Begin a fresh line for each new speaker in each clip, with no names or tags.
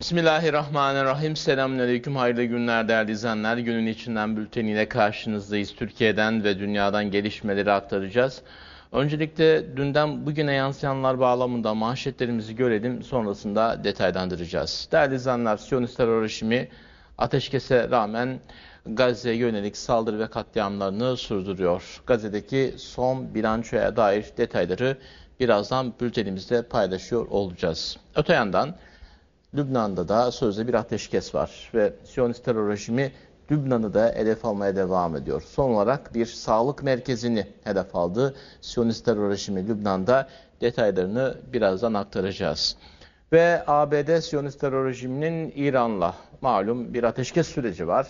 Bismillahirrahmanirrahim. Selamünaleyküm. Hayırlı günler değerli izleyenler. Günün içinden bülteniyle karşınızdayız. Türkiye'den ve dünyadan gelişmeleri aktaracağız. Öncelikle dünden bugüne yansıyanlar bağlamında manşetlerimizi görelim. Sonrasında detaylandıracağız. Değerli izleyenler, Siyonist terör rejimi ateşkese rağmen Gazze'ye yönelik saldırı ve katliamlarını sürdürüyor. Gazze'deki son bilançoya dair detayları birazdan bültenimizde paylaşıyor olacağız. Öte yandan Lübnan'da da sözde bir ateşkes var ve Siyonist terör rejimi Lübnan'ı da hedef almaya devam ediyor. Son olarak bir sağlık merkezini hedef aldı. Siyonist terör rejimi Lübnan'da, detaylarını birazdan aktaracağız. Ve ABD Siyonist terör rejiminin İran'la malum bir ateşkes süreci var.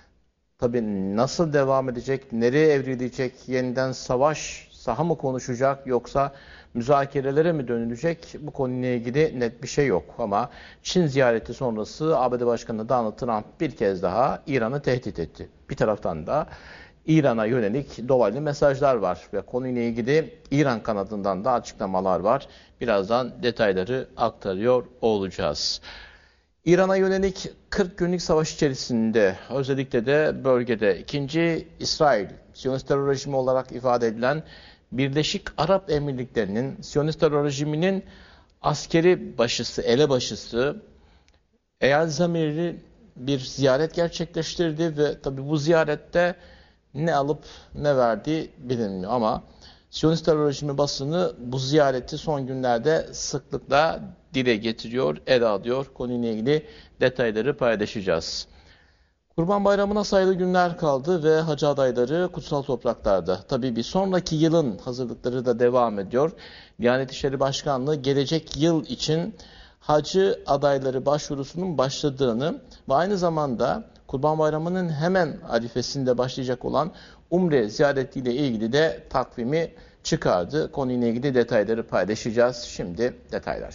Tabii nasıl devam edecek, nereye evrilecek, yeniden savaş saha mı konuşacak yoksa müzakerelere mi dönülecek, bu konuyla ilgili net bir şey yok. Ama Çin ziyareti sonrası ABD Başkanı Donald Trump bir kez daha İran'ı tehdit etti. Bir taraftan da İran'a yönelik dolaylı mesajlar var ve konuyla ilgili İran kanadından da açıklamalar var. Birazdan detayları aktarıyor olacağız. İran'a yönelik 40 günlük savaş içerisinde özellikle de bölgede ikinci İsrail, Siyonist terör rejimi olarak ifade edilen Birleşik Arap Emirlikleri'nin, Siyonist terör rejiminin askeri başısı, elebaşısı Eyal Zamir'i bir ziyaret gerçekleştirdi ve tabi bu ziyarette ne alıp ne verdiği bilinmiyor ama Siyonist terör rejimi basını bu ziyareti son günlerde sıklıkla dile getiriyor, ele alıyor. Konuyla ilgili detayları paylaşacağız. Kurban Bayramı'na sayılı günler kaldı ve hacı adayları kutsal topraklarda. Tabii bir sonraki yılın hazırlıkları da devam ediyor. Diyanet İşleri Başkanlığı gelecek yıl için hacı adayları başvurusunun başladığını ve aynı zamanda Kurban Bayramı'nın hemen arifesinde başlayacak olan Umre ziyaretiyle ilgili de takvimi çıkardı. Konuyla ilgili detayları paylaşacağız. Şimdi detaylar.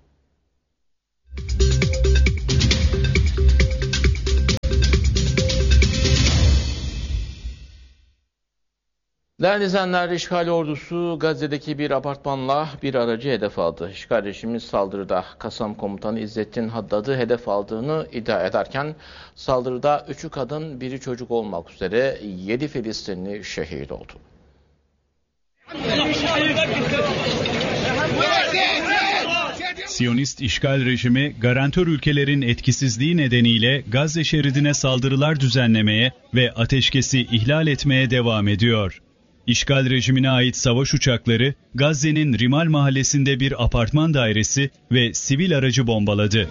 Değerli izleyenler, işgal ordusu Gazze'deki bir apartmanla bir aracı hedef aldı. İşgal rejimi saldırıda Kasam komutanı İzzettin Haddad'ı hedef aldığını iddia ederken saldırıda 3'ü kadın, 1'i çocuk olmak üzere 7 Filistinli şehit oldu.
Siyonist işgal rejimi, garantör ülkelerin etkisizliği nedeniyle Gazze şeridine saldırılar düzenlemeye ve ateşkesi ihlal etmeye devam ediyor. İşgal rejimine ait savaş uçakları, Gazze'nin Rimal mahallesinde bir apartman dairesi ve sivil aracı bombaladı.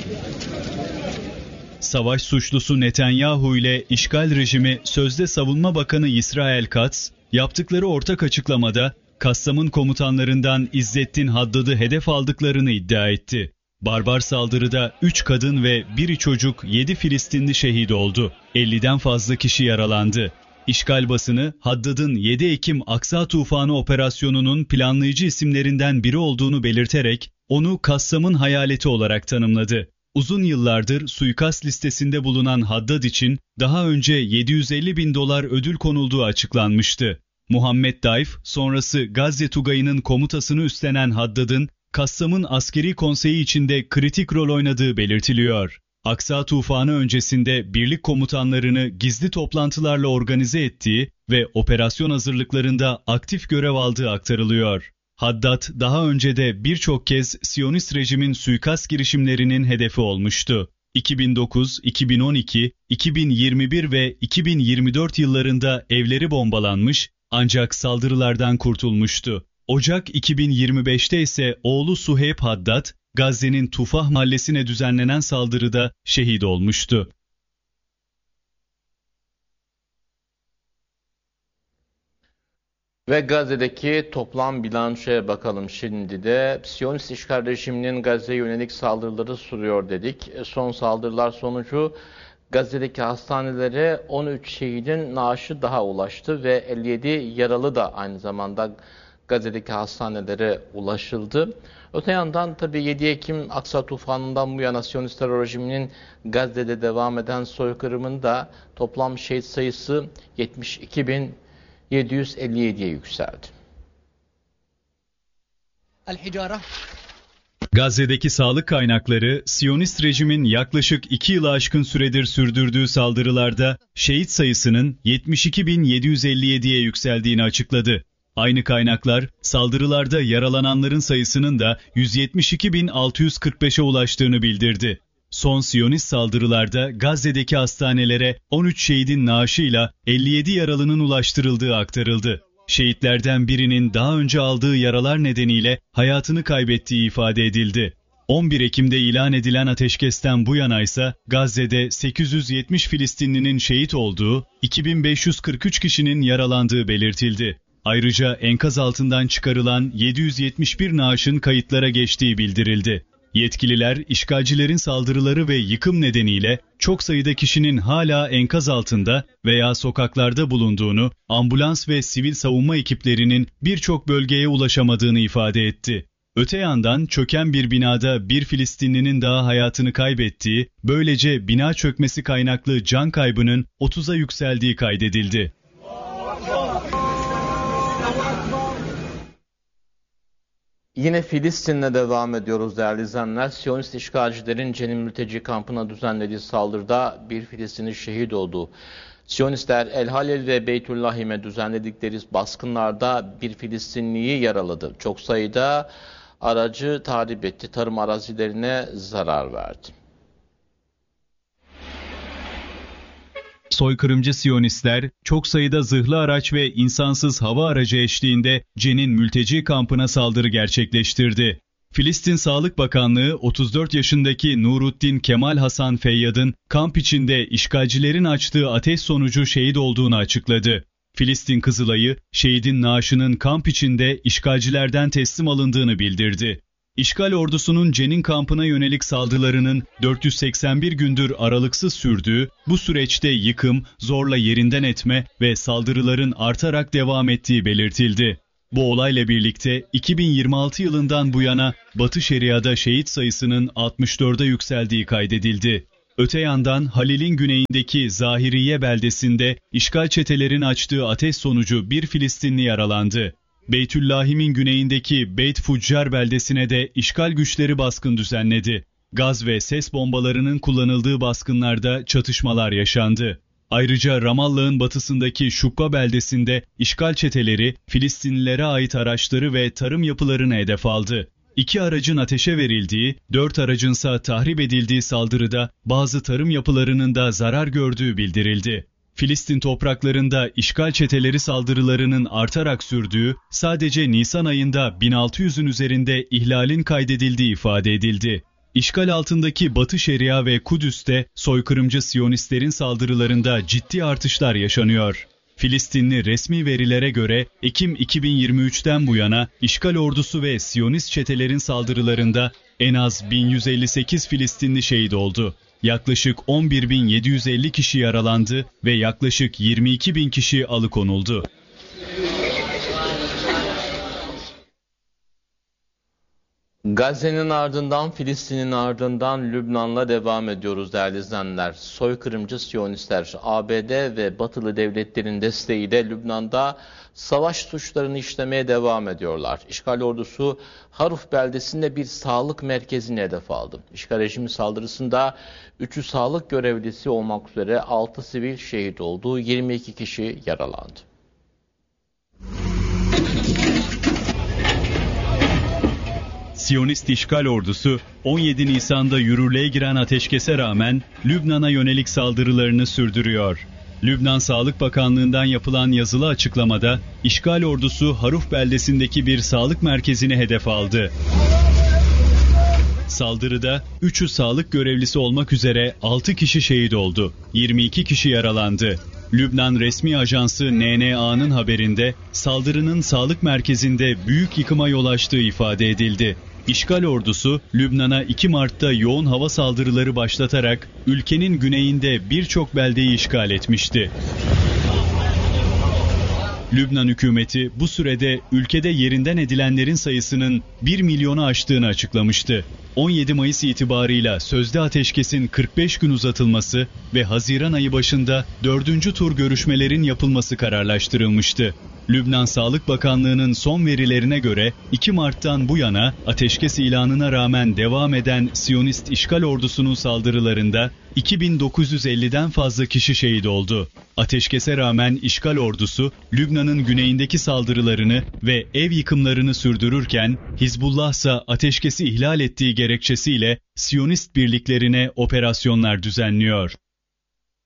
Savaş suçlusu Netanyahu ile işgal rejimi sözde Savunma Bakanı İsrail Katz, yaptıkları ortak açıklamada Kassam'ın komutanlarından İzzettin Haddad'ı hedef aldıklarını iddia etti. Barbar saldırıda 3 kadın ve 1 çocuk 7 Filistinli şehit oldu. 50'den fazla kişi yaralandı. İşgal basını Haddad'ın 7 Ekim Aksa Tufanı operasyonunun planlayıcı isimlerinden biri olduğunu belirterek onu Kassam'ın hayaleti olarak tanımladı. Uzun yıllardır suikast listesinde bulunan Haddad için daha önce 750 bin dolar ödül konulduğu açıklanmıştı. Muhammed Daif, sonrası Gazze Tugayı'nın komutasını üstlenen Haddad'ın Kassam'ın askeri konseyi içinde kritik rol oynadığı belirtiliyor. Aksa Tufanı öncesinde birlik komutanlarını gizli toplantılarla organize ettiği ve operasyon hazırlıklarında aktif görev aldığı aktarılıyor. Haddad daha önce de birçok kez Siyonist rejimin suikast girişimlerinin hedefi olmuştu. 2009, 2012, 2021 ve 2024 yıllarında evleri bombalanmış ancak saldırılardan kurtulmuştu. Ocak 2025'te ise oğlu Suheyb Haddad, Gazze'nin Tufah mahallesine düzenlenen saldırıda şehit olmuştu.
Ve Gazze'deki toplam bilançoya bakalım şimdi de. Siyonist işgal rejiminin Gazze'ye yönelik saldırıları sürüyor dedik. Son saldırılar sonucu Gazze'deki hastanelere 13 şehidin naaşı daha ulaştı ve 57 yaralı da aynı zamanda Gazze'deki hastanelere ulaşıldı. Öte yandan tabii 7 Ekim Aksa Tufanı'ndan bu yana Siyonist terör rejiminin Gazze'de devam eden soykırımında toplam şehit sayısı 72.757'ye yükseldi.
Gazze'deki sağlık kaynakları, Siyonist rejimin yaklaşık 2 yılı aşkın süredir sürdürdüğü saldırılarda şehit sayısının 72.757'ye yükseldiğini açıkladı. Aynı kaynaklar, saldırılarda yaralananların sayısının da 172.645'e ulaştığını bildirdi. Son Siyonist saldırılarda Gazze'deki hastanelere 13 şehidin naaşıyla 57 yaralının ulaştırıldığı aktarıldı. Şehitlerden birinin daha önce aldığı yaralar nedeniyle hayatını kaybettiği ifade edildi. 11 Ekim'de ilan edilen ateşkesten bu yana ise Gazze'de 870 Filistinlinin şehit olduğu, 2543 kişinin yaralandığı belirtildi. Ayrıca enkaz altından çıkarılan 771 naaşın kayıtlara geçtiği bildirildi. Yetkililer, işgalcilerin saldırıları ve yıkım nedeniyle çok sayıda kişinin hala enkaz altında veya sokaklarda bulunduğunu, ambulans ve sivil savunma ekiplerinin birçok bölgeye ulaşamadığını ifade etti. Öte yandan çöken bir binada bir Filistinlinin daha hayatını kaybettiği, böylece bina çökmesi kaynaklı can kaybının 30'a yükseldiği kaydedildi.
Yine Filistin'le devam ediyoruz değerli izleyenler. Siyonist işgalcilerin Cenin mülteci kampına düzenlediği saldırıda bir Filistinli şehit oldu. Siyonistler El Halil ve Beytüllahim'e düzenledikleri baskınlarda bir Filistinliyi yaraladı. Çok sayıda aracı tahrip etti, tarım arazilerine zarar verdi.
Soykırımcı Siyonistler, çok sayıda zırhlı araç ve insansız hava aracı eşliğinde Cenin mülteci kampına saldırı gerçekleştirdi. Filistin Sağlık Bakanlığı, 34 yaşındaki Nuruddin Kemal Hasan Feyyad'ın kamp içinde işgalcilerin açtığı ateş sonucu şehit olduğunu açıkladı. Filistin Kızılay'ı, şehidin naaşının kamp içinde işgalcilerden teslim alındığını bildirdi. İşgal ordusunun Cenin kampına yönelik saldırılarının 481 gündür aralıksız sürdüğü, bu süreçte yıkım, zorla yerinden etme ve saldırıların artarak devam ettiği belirtildi. Bu olayla birlikte 2026 yılından bu yana Batı Şeria'da şehit sayısının 64'e yükseldiği kaydedildi. Öte yandan Halil'in güneyindeki Zahiriye beldesinde işgal çetelerin açtığı ateş sonucu bir Filistinli yaralandı. Beytüllahim'in güneyindeki Beyt Fuccar beldesine de işgal güçleri baskın düzenledi. Gaz ve ses bombalarının kullanıldığı baskınlarda çatışmalar yaşandı. Ayrıca Ramallah'ın batısındaki Şukka beldesinde işgal çeteleri Filistinlilere ait araçları ve tarım yapılarını hedef aldı. 2 aracın ateşe verildiği, 4 aracınsa tahrip edildiği saldırıda bazı tarım yapılarının da zarar gördüğü bildirildi. Filistin topraklarında işgal çeteleri saldırılarının artarak sürdüğü, sadece Nisan ayında 1600'ün üzerinde ihlalin kaydedildiği ifade edildi. İşgal altındaki Batı Şeria ve Kudüs'te soykırımcı Siyonistlerin saldırılarında ciddi artışlar yaşanıyor. Filistinli resmi verilere göre Ekim 2023'ten bu yana işgal ordusu ve Siyonist çetelerin saldırılarında en az 1158 Filistinli şehit oldu. Yaklaşık 11.750 kişi yaralandı ve yaklaşık 22.000 kişi alıkonuldu.
Gazze'nin ardından, Filistin'in ardından Lübnan'la devam ediyoruz değerli izleyenler. Soykırımcı Siyonistler, ABD ve Batılı devletlerin desteğiyle Lübnan'da savaş suçlarını işlemeye devam ediyorlar. İşgal ordusu Haruf beldesinde bir sağlık merkezini hedef aldı. İşgal rejimi saldırısında 3'ü sağlık görevlisi olmak üzere 6 sivil şehit oldu, 22 kişi yaralandı.
Siyonist işgal ordusu 17 Nisan'da yürürlüğe giren ateşkese rağmen Lübnan'a yönelik saldırılarını sürdürüyor. Lübnan Sağlık Bakanlığı'ndan yapılan yazılı açıklamada işgal ordusu Haruf beldesindeki bir sağlık merkezini hedef aldı. Saldırıda 3'ü sağlık görevlisi olmak üzere 6 kişi şehit oldu, 22 kişi yaralandı. Lübnan resmi ajansı NNA'nın haberinde saldırının sağlık merkezinde büyük yıkıma yol açtığı ifade edildi. İşgal ordusu Lübnan'a 2 Mart'ta yoğun hava saldırıları başlatarak ülkenin güneyinde birçok beldeyi işgal etmişti. Lübnan hükümeti bu sürede ülkede yerinden edilenlerin sayısının 1 milyonu aştığını açıklamıştı. 17 Mayıs itibarıyla sözde ateşkesin 45 gün uzatılması ve Haziran ayı başında 4. tur görüşmelerin yapılması kararlaştırılmıştı. Lübnan Sağlık Bakanlığı'nın son verilerine göre 2 Mart'tan bu yana ateşkes ilanına rağmen devam eden Siyonist işgal ordusunun saldırılarında 2950'den fazla kişi şehit oldu. Ateşkese rağmen işgal ordusu Lübnan'ın güneyindeki saldırılarını ve ev yıkımlarını sürdürürken Hizbullah ise ateşkesi ihlal ettiği gerekçesiyle Siyonist birliklerine operasyonlar düzenliyor.